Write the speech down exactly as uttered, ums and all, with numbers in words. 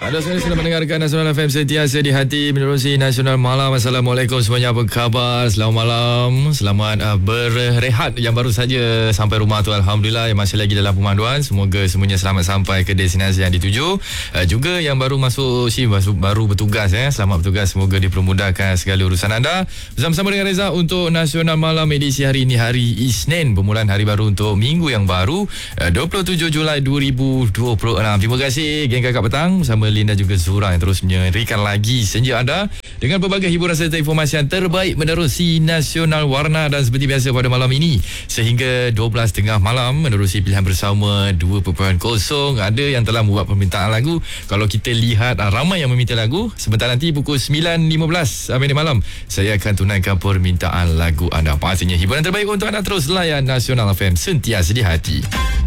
Anda sekali sedang mendengarkan Nasional F M sentiasa di hati menerusi Nasional Malam. Assalamualaikum semuanya, apa khabar? Selamat malam, selamat uh, berehat yang baru saja sampai rumah tu, Alhamdulillah. Yang masih lagi dalam pemanduan, semoga semuanya selamat sampai ke destinasi yang dituju. uh, Juga yang baru masuk si baru bertugas, eh, selamat bertugas, semoga dipermudahkan segala urusan anda. Bersama-sama dengan Reza untuk Nasional Malam edisi hari ini, hari Isnin, permulaan hari baru untuk minggu yang baru, uh, dua puluh tujuh Julai dua ribu dua puluh enam. Terima kasih geng Kakak Petang bersama Lin dan juga Zura yang terus menyerikan lagi senja anda dengan pelbagai hiburan serta informasi yang terbaik menerusi Nasional Warna. Dan seperti biasa pada malam ini sehingga dua belas tiga puluh malam menerusi pilihan bersama dua titik kosong. Ada yang telah membuat permintaan lagu. Kalau kita lihat ramai yang meminta lagu, sebentar nanti pukul sembilan lima belas minit malam saya akan tunaikan permintaan lagu anda. Pastinya hiburan terbaik untuk anda. Terus layan Nasional F M sentiasa di hati.